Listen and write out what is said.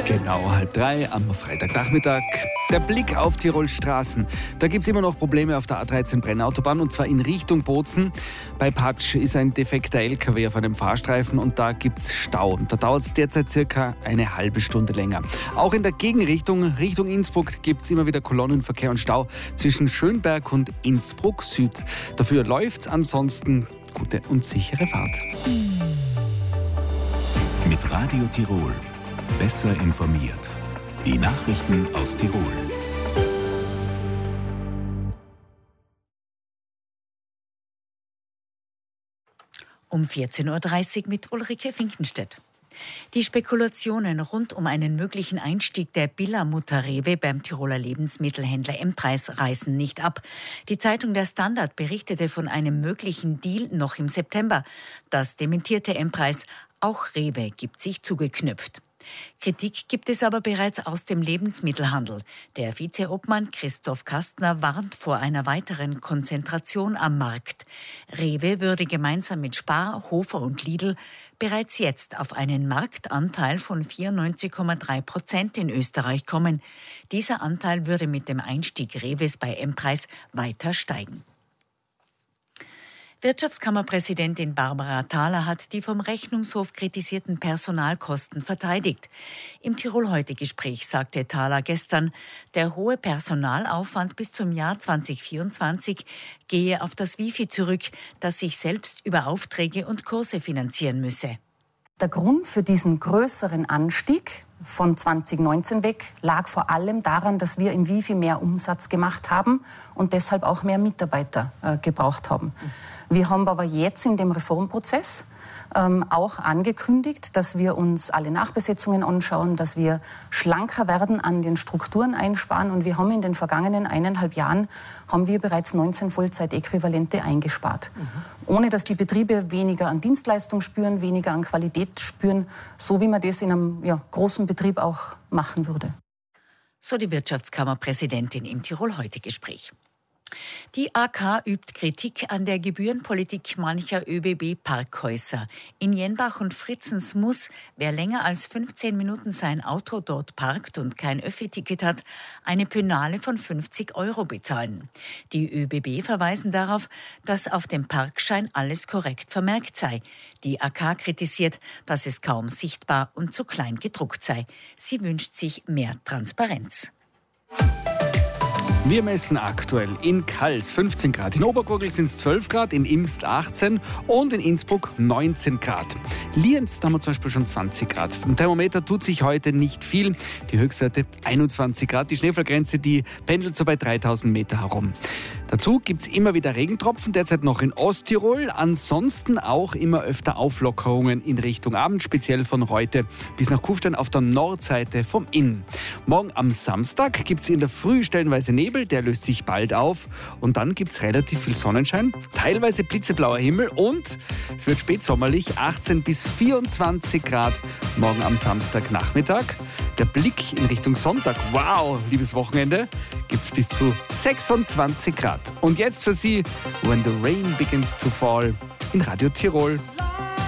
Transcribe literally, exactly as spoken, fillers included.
Genau, halb drei am Freitagnachmittag. Der Blick auf Tirols Straßen. Da gibt es immer noch Probleme auf der A dreizehn Brennautobahn und zwar in Richtung Bozen. Bei Patsch ist ein defekter L K W auf einem Fahrstreifen und da gibt es Stau. Da dauert es derzeit circa eine halbe Stunde länger. Auch in der Gegenrichtung, Richtung Innsbruck, gibt es immer wieder Kolonnenverkehr und Stau zwischen Schönberg und Innsbruck Süd. Dafür läuft es ansonsten gute und sichere Fahrt. Mit Radio Tirol. Besser informiert. Die Nachrichten aus Tirol. Um vierzehn Uhr dreißig mit Ulrike Finkenstedt. Die Spekulationen rund um einen möglichen Einstieg der Billa-Mutter Rewe beim Tiroler Lebensmittelhändler M-Preis reißen nicht ab. Die Zeitung Der Standard berichtete von einem möglichen Deal noch im September. Das dementierte M-Preis. Auch Rewe gibt sich zugeknüpft. Kritik gibt es aber bereits aus dem Lebensmittelhandel. Der Vizeobmann Christoph Kastner warnt vor einer weiteren Konzentration am Markt. Rewe würde gemeinsam mit Spar, Hofer und Lidl bereits jetzt auf einen Marktanteil von vierundneunzig Komma drei Prozent in Österreich kommen. Dieser Anteil würde mit dem Einstieg Rewes bei M-Preis weiter steigen. Wirtschaftskammerpräsidentin Barbara Thaler hat die vom Rechnungshof kritisierten Personalkosten verteidigt. Im Tirol-Heute-Gespräch sagte Thaler gestern, der hohe Personalaufwand bis zum Jahr zwanzig vierundzwanzig gehe auf das Wifi zurück, das sich selbst über Aufträge und Kurse finanzieren müsse. Der Grund für diesen größeren Anstieg von zwanzig neunzehn weg lag vor allem daran, dass wir im Wifi mehr Umsatz gemacht haben und deshalb auch mehr Mitarbeiter äh, gebraucht haben. Wir haben aber jetzt in dem Reformprozess ähm, auch angekündigt, dass wir uns alle Nachbesetzungen anschauen, dass wir schlanker werden, an den Strukturen einsparen. Und wir haben in den vergangenen eineinhalb Jahren haben wir bereits neunzehn Vollzeitäquivalente eingespart. Mhm. Ohne dass die Betriebe weniger an Dienstleistung spüren, weniger an Qualität spüren, so wie man das in einem ja, großen Betrieb auch machen würde. So die Wirtschaftskammerpräsidentin im Tirol-Heute-Gespräch. Die A K übt Kritik an der Gebührenpolitik mancher ÖBB-Parkhäuser. In Jenbach und Fritzens muss, wer länger als fünfzehn Minuten sein Auto dort parkt und kein Öffi-Ticket hat, eine Penale von fünfzig Euro bezahlen. Die ÖBB verweisen darauf, dass auf dem Parkschein alles korrekt vermerkt sei. Die A K kritisiert, dass es kaum sichtbar und zu klein gedruckt sei. Sie wünscht sich mehr Transparenz. Wir messen aktuell in Kals fünfzehn Grad, in Obergurgl sind es zwölf Grad, in Imst achtzehn und in Innsbruck neunzehn Grad. Lienz, da haben wir zum Beispiel schon zwanzig Grad. Im Thermometer tut sich heute nicht viel. Die Höchstwerte einundzwanzig Grad. Die Schneefallgrenze, die pendelt so bei dreitausend Meter herum. Dazu gibt es immer wieder Regentropfen, derzeit noch in Osttirol. Ansonsten auch immer öfter Auflockerungen in Richtung Abend, speziell von Reute bis nach Kufstein auf der Nordseite vom Inn. Morgen am Samstag gibt es in der Früh stellenweise Nebel, der löst sich bald auf. Und dann gibt es relativ viel Sonnenschein, teilweise blitzeblauer Himmel und es wird spätsommerlich, achtzehn bis vierundzwanzig Grad morgen am Samstagnachmittag. Der Blick in Richtung Sonntag, wow, liebes Wochenende, gibt es bis zu sechsundzwanzig Grad. Und jetzt für Sie, When the Rain Begins to Fall in Radio Tirol.